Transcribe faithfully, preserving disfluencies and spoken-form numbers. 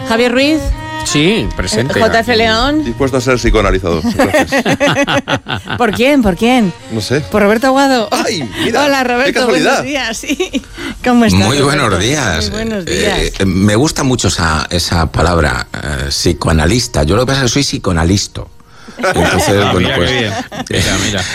Javier Ruiz. Sí, presente. J F León. Dispuesto a ser psicoanalizador. Gracias. ¿Por quién? ¿Por quién? No sé. Por Roberto Aguado. ¡Ay, mira! Hola, Roberto. ¡Qué casualidad! Buenos días. Sí. ¿Cómo estás, Muy Roberto? buenos días. Muy buenos días. Eh, me gusta mucho esa, esa palabra, eh, psicoanalista. Yo lo que pasa es que soy psicoanalisto. Entonces, Ah, bueno, mira pues... qué bien. Mira, mira.